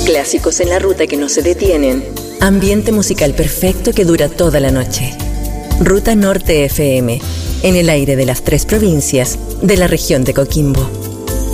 Clásicos en la ruta que no se detienen. Ambiente musical perfecto que dura toda la noche. Ruta Norte FM, en el aire de las 3 provincias de la región de Coquimbo.